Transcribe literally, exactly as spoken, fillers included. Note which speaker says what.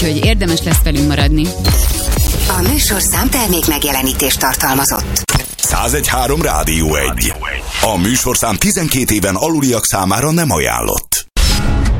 Speaker 1: Úgyhogy érdemes lesz velünk maradni.
Speaker 2: A műsorszám termék megjelenítést tartalmazott.
Speaker 3: száz egy három Rádió egy. A műsorszám tizenkét éven aluliak számára nem ajánlott.